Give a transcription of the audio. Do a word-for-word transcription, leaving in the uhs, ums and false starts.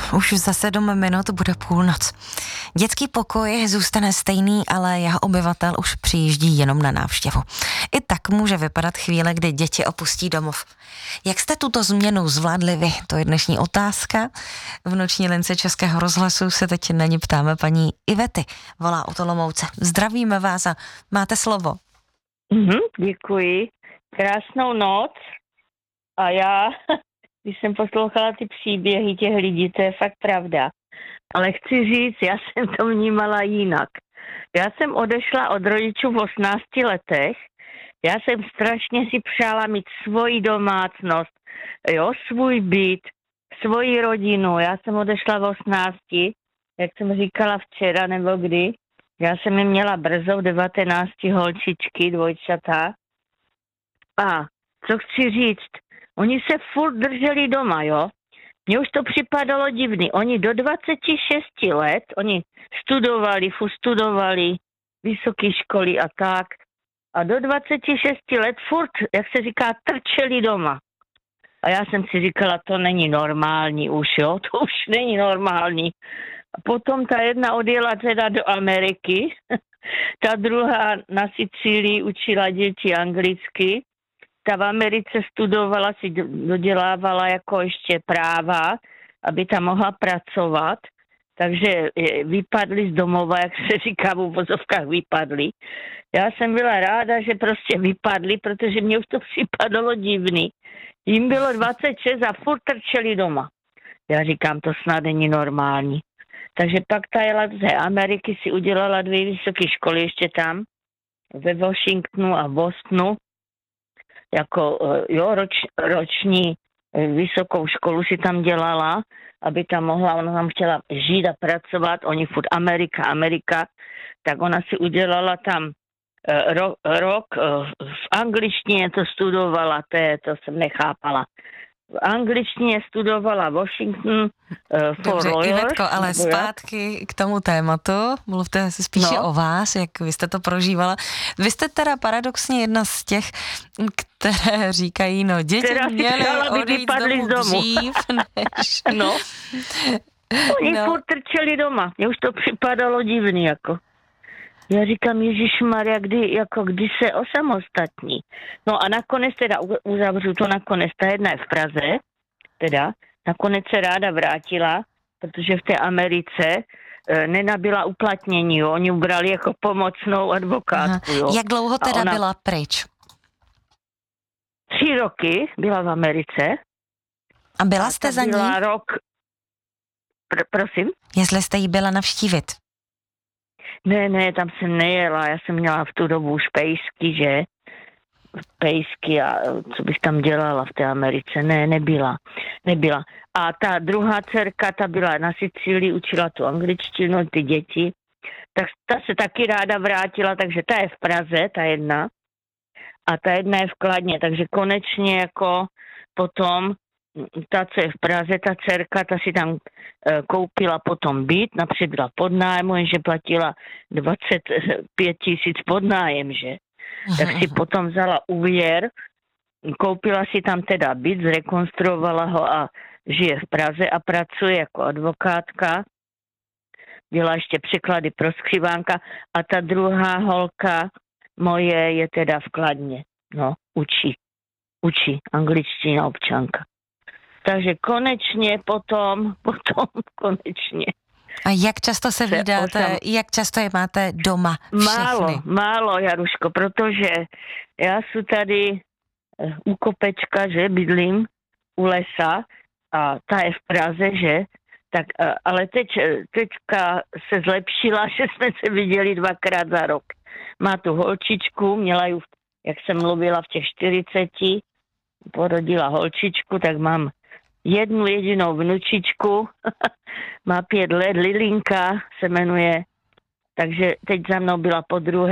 Už za sedm minut bude půlnoc. Dětský pokoj zůstane stejný, ale jeho obyvatel už přijíždí jenom na návštěvu. I tak může vypadat chvíle, kdy děti opustí domov. Jak jste tuto změnu zvládli vy? To je dnešní otázka. V noční lince Českého rozhlasu se teď na ní ptáme paní Ivety. Volá od Olomouce. Zdravíme vás a máte slovo. Mhm, děkuji. Krásnou noc. A já, když jsem poslouchala ty příběhy těch lidí, to je fakt pravda. Ale chci říct, já jsem to vnímala jinak. Já jsem odešla od rodičů v osmnácti letech. Já jsem strašně si přála mít svoji domácnost, jo, svůj byt, svoji rodinu. Já jsem odešla v osmnácti, jak jsem říkala včera nebo kdy. Já jsem je měla brzo v devatenácti holčičky, dvojčata. A co chci říct, oni se furt drželi doma, jo. Mně už to připadalo divný. Oni do dvaceti šesti let, oni studovali, furt studovali vysoké školy a tak. A do dvaceti šesti let furt, jak se říká, trčeli doma. A já jsem si říkala, to není normální už, jo, to už není normální. A potom ta jedna odjela teda do Ameriky, ta druhá na Sicílii učila děti anglicky, ta v Americe studovala, si dodělávala jako ještě práva, aby tam mohla pracovat, takže vypadli z domova, jak se říká v uvozovkách, vypadli. Já jsem byla ráda, že prostě vypadli, protože mě už to připadalo divný. Jim bylo dvacet šest a furt trčeli doma. Já říkám, to snad není normální. Takže pak ta jela z Ameriky, si udělala dvě vysoké školy ještě tam, ve Washingtonu a Bostonu. Jako jo, roč, roční vysokou školu si tam dělala, aby tam mohla, ona tam chtěla žít a pracovat, oni furt Amerika, Amerika, tak ona si udělala tam rok, rok v angličtině to studovala, to, je, to jsem nechápala. V angličtině studovala Washington uh, for Dobře, lawyers. Ivetko, ale zpátky k tomu tématu, mluvte si spíše no. o vás, jak vy jste to prožívala. Vy jste teda paradoxně jedna z těch, které říkají, no děti měly odejít z domu, domu dřív, než... No, oni no. furt trčeli doma, mně už to připadalo divný, jako. Já říkám, Ježišmarja, kdy, jako, kdy se osamostatní. No a nakonec teda uzavřu to nakonec, ta jedna je v Praze, teda, nakonec se ráda vrátila, protože v té Americe e, nenabila uplatnění, jo. Oni ubrali jako pomocnou advokátku, jo. Jak dlouho teda ona... byla pryč? Tři roky byla v Americe. A byla a jste za ní? Byla rok... Pr- prosím? Jestli jste jí byla navštívit? Ne, ne, tam jsem nejela, já jsem měla v tu dobu už pejsky, že? Pejsky a co bych tam dělala v té Americe, ne, nebyla, nebyla. A ta druhá dcerka, ta byla na Sicílii, učila tu angličtinu, ty děti, tak ta se taky ráda vrátila, takže ta je v Praze, ta jedna, a ta jedna je v Kladně, takže konečně jako potom ta, co je v Praze, ta dcerka, ta si tam e, koupila potom byt, napřed byla pod nájmu, jenže platila dvacet pět tisíc pod nájem, že? Tak si potom vzala úvěr, koupila si tam teda byt, zrekonstruovala ho a žije v Praze a pracuje jako advokátka. Dělá ještě překlady pro skřivánka a ta druhá holka moje je teda v Kladně. No, učí. Učí angličtina občanka. Takže konečně potom, potom konečně. A jak často se vídáte, osam... jak často je máte doma všechny? Málo, málo, Jaruško, protože já jsem tady u Kopečka, že bydlím u lesa a ta je v Praze, že? Tak, ale teď, teďka se zlepšila, že jsme se viděli dvakrát za rok. Má tu holčičku, měla ju, jak jsem mluvila, v těch čtyřiceti, porodila holčičku, tak mám jednu jedinou vnučičku, má pět let, Lilinka se jmenuje, takže teď za mnou byla po druhé.